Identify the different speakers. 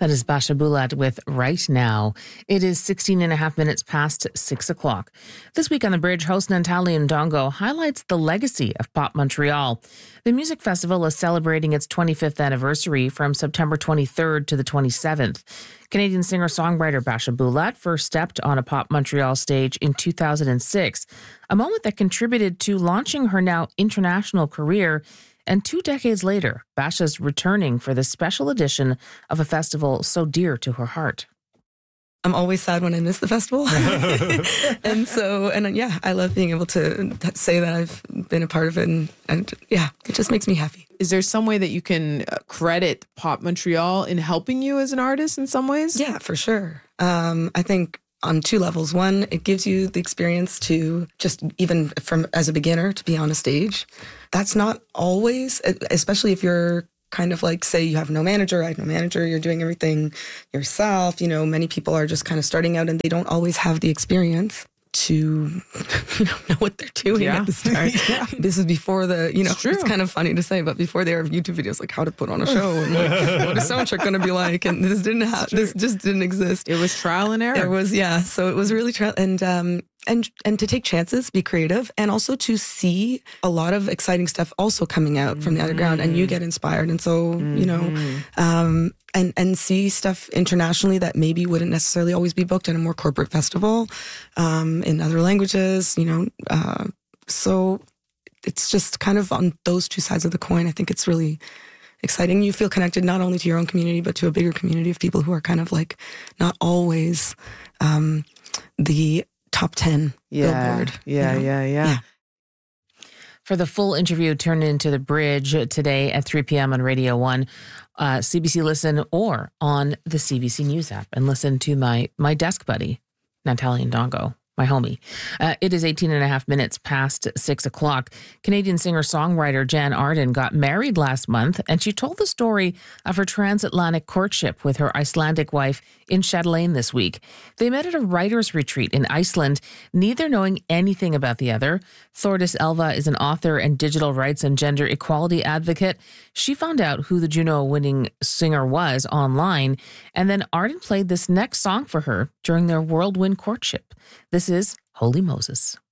Speaker 1: That is Basha Bulat with Right Now. It is 16 and a half minutes past 6 o'clock. This week on The Bridge, host Natalie Ndongo highlights the legacy of Pop Montreal. The music festival is celebrating its 25th anniversary from September 23rd to the 27th. Canadian singer-songwriter Basha Bulat first stepped on a Pop Montreal stage in 2006, a moment that contributed to launching her now international career. And 2 decades later, Basha's returning for this special edition of a festival so dear to her heart.
Speaker 2: I'm always sad when I miss the festival. and I love being able to say that I've been a part of it. And it just makes me happy.
Speaker 3: Is there some way that you can credit Pop Montreal in helping you as an artist in some ways?
Speaker 2: Yeah, for sure. I think on 2 levels. One, it gives you the experience to just even from as a beginner to be on a stage. That's not always, especially if you're kind of like, say you have no manager, I have no manager, you're doing everything yourself. You know, many people are just kind of starting out and they don't always have the experience to know what they're doing at the start. This is before it's kind of funny to say, but before there are YouTube videos like how to put on a show and like what is soundtrack going to be like, and this just didn't exist.
Speaker 3: It was trial and error.
Speaker 2: It was, so it was really trial and to take chances, be creative, and also to see a lot of exciting stuff also coming out from the underground, and you get inspired, and so and see stuff internationally that maybe wouldn't necessarily always be booked in a more corporate festival, in other languages, so it's just kind of on those 2 sides of the coin. I think it's really exciting. You feel connected not only to your own community, but to a bigger community of people who are kind of like not always the top 10 Billboard.
Speaker 3: Yeah.
Speaker 1: For the full interview, tune into The Bridge today at 3 p.m. on Radio 1, CBC Listen, or on the CBC News app. And listen to my desk buddy, Natalie Ndongo, my homie. It is 18 and a half minutes past 6 o'clock. Canadian singer-songwriter Jan Arden got married last month, and she told the story of her transatlantic courtship with her Icelandic wife in Chatelaine this week. They met at a writer's retreat in Iceland, neither knowing anything about the other. Thordis Elva is an author and digital rights and gender equality advocate. She found out who the Juno-winning singer was online, and then Arden played this next song for her during their whirlwind courtship. This is Holy Moses.